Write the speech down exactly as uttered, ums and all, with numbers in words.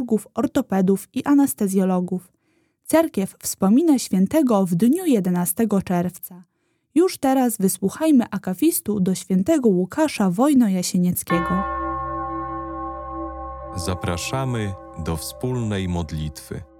chirurgów, ortopedów i anestezjologów. Cerkiew wspomina świętego w dniu jedenastego czerwca. Już teraz wysłuchajmy akafistu do świętego Łukasza Wojno-Jasienieckiego. Zapraszamy do wspólnej modlitwy.